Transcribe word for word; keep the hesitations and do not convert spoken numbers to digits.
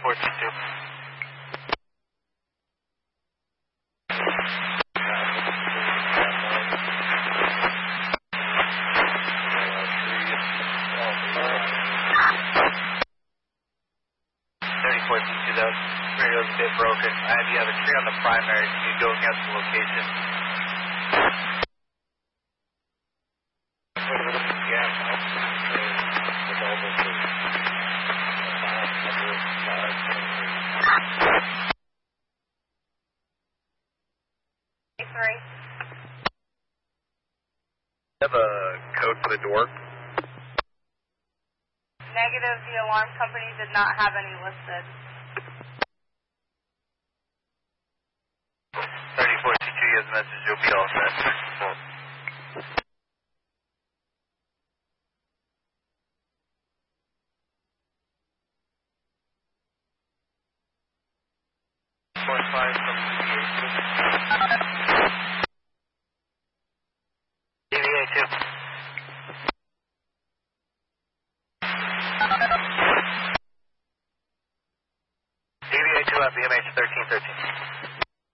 four two two. thirty-four two two, that radio's a bit broken. And you have a tree on the primary, can you go against the location? Three. Have a code for the door? Negative, the alarm company did not have any listed. thirty-four two two, you have a message, you'll be all set. Point five from D V A two. D V A two at B M H thirteen thirteen.